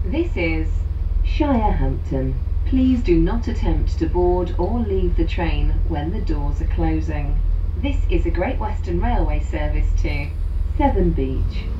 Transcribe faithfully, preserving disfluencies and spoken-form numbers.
This is Shirehampton. Please do not attempt to board or leave the train when the doors are closing. This is a Great Western Railway service to Severn Beach.